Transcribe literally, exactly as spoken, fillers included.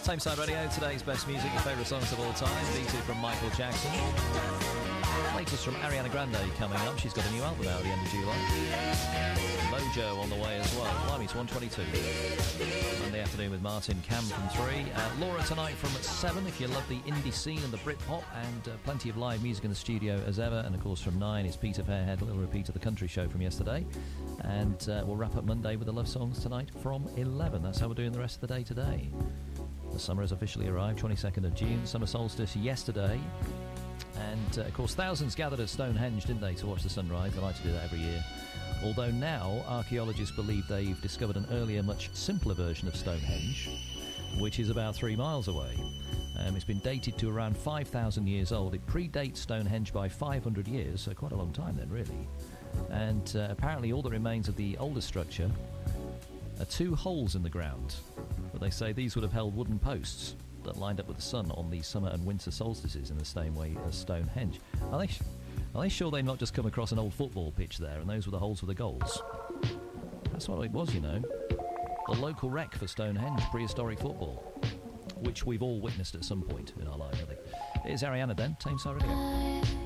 Tameside Radio, today's best music, your favourite songs of all time, beated from Michael Jackson. Latest from Ariana Grande coming up. She's got a new album out at the end of July. Mojo on the way as well. Blimey, it's one twenty-two. Monday afternoon with Martin Cam from three. Uh, Laura tonight from seven, if you love the indie scene and the Britpop, and uh, plenty of live music in the studio as ever. And of course from nine is Peter Fairhead, a little repeat of the country show from yesterday. And uh, we'll wrap up Monday with the love songs tonight from eleven. That's how we're doing the rest of the day today. The summer has officially arrived, twenty-second of June. Summer solstice yesterday. And, uh, of course, thousands gathered at Stonehenge, didn't they, to watch the sunrise? They like to do that every year. Although now, archaeologists believe they've discovered an earlier, much simpler version of Stonehenge, which is about three miles away. Um, it's been dated to around five thousand years old. It predates Stonehenge by five hundred years, so quite a long time then, really. And uh, apparently all that remains of the older structure are two holes in the ground. But they say these would have held wooden posts that lined up with the sun on the summer and winter solstices in the same way as Stonehenge. Are they, are they sure they've not just come across an old football pitch there and those were the holes for the goals? That's what it was, you know. The local wreck for Stonehenge, prehistoric football, which we've all witnessed at some point in our life, I think. Here's Ariana then, Tameside Radio.